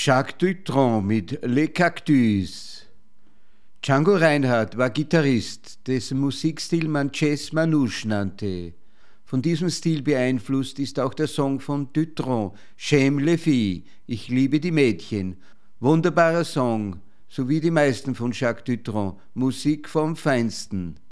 Jacques Dutronc mit Les Cactus. Django Reinhardt war Gitarrist, dessen Musikstil man Jazz Manouche nannte. Von diesem Stil beeinflusst ist auch der Song von Dutronc, J'aime les filles, ich liebe die Mädchen. Wunderbarer Song, so wie die meisten von Jacques Dutronc, Musik vom Feinsten.